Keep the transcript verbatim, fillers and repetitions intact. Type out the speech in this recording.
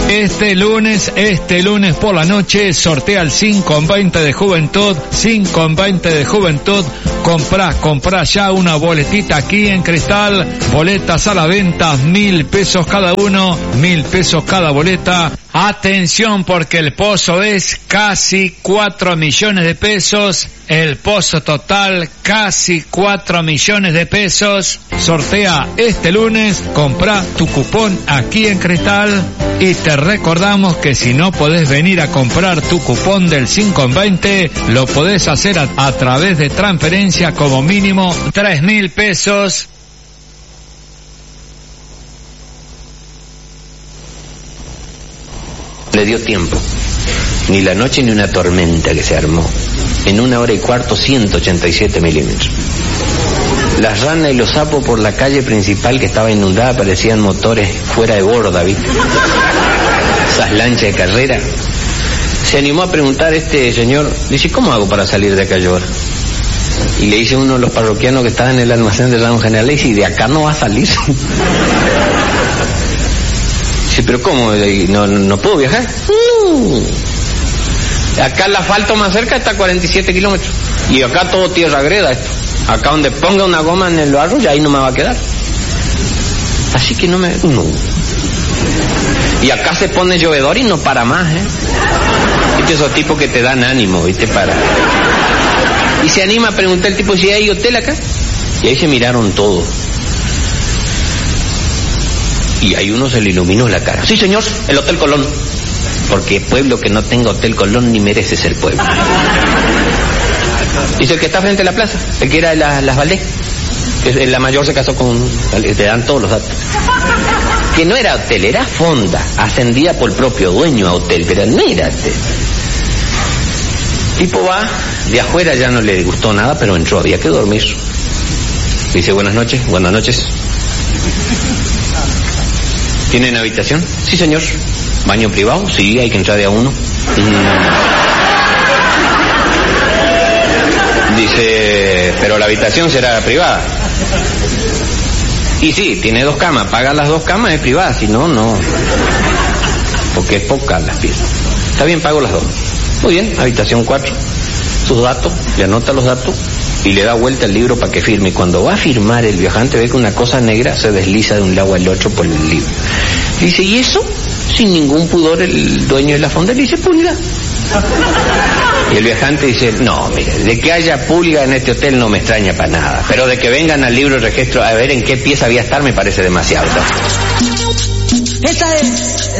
Este lunes, este lunes por la noche, sortea el cinco en veinte de Juventud, cinco en veinte de Juventud. Comprá, comprá ya una boletita aquí en Cristal. Boletas a la venta, mil pesos cada uno, mil pesos cada boleta. Atención, porque el pozo es casi cuatro millones de pesos. El pozo total, casi cuatro millones de pesos. Sortea este lunes. Comprá tu cupón aquí en Cristal. Y te recordamos que si no podés venir a comprar tu cupón del cinco en veinte, lo podés hacer a, a través de transferencia, como mínimo tres mil pesos. Le dio tiempo, ni la noche ni una tormenta que se armó. En una hora y cuarto, ciento ochenta y siete milímetros. Las ranas y los sapos por la calle principal, que estaba inundada, parecían motores fuera de borda, ¿viste? Esas lanchas de carrera. Se animó a preguntar este señor, dice, ¿cómo hago para salir de acá ahora? Y le dice uno de los parroquianos que estaba en el almacén del Ramo General, le dice, ¿y de acá no va a salir? Dice, ¿pero cómo? ¿No, no puedo viajar? No. Acá el asfalto más cerca está a cuarenta y siete kilómetros. Y acá todo tierra greda esto. Acá donde ponga una goma en el barro, ya ahí no me va a quedar. Así que no me... No. Y acá se pone llovedor y no para más, ¿eh? Viste esos tipos que te dan ánimo, ¿viste? Para... Y se anima a preguntar el tipo si hay hotel acá. Y ahí se miraron todos. Y ahí uno se le iluminó la cara. Sí, señor, el Hotel Colón. Porque pueblo que no tenga Hotel Colón ni merece ser pueblo. Dice el que está frente a la plaza, el que era de la, las Valdés, que la mayor se casó con... Te dan todos los datos. Que no era hotel, era fonda, ascendida por el propio dueño a hotel, pero no era hotel. Tipo va, de afuera ya no le gustó nada, pero entró, había que dormir. Dice, buenas noches, buenas noches. ¿Tienen habitación? Sí, señor. ¿Baño privado? Sí, hay que entrar de a uno. Mm. Dice, pero la habitación será privada. Y sí, tiene dos camas. Paga las dos camas, es privada. Si no, no. Porque es poca las piezas. Está bien, pago las dos. Muy bien, habitación cuatro. Sus datos, le anota los datos y le da vuelta el libro para que firme. Y cuando va a firmar, el viajante ve que una cosa negra se desliza de un lado al otro por el libro. Dice, ¿y eso? Sin ningún pudor el dueño de la fonda le dice, pulga. Y el viajante dice, no, mire, de que haya pulga en este hotel no me extraña para nada, pero de que vengan al libro de registro a ver en qué pieza voy a estar me parece demasiado. Esa es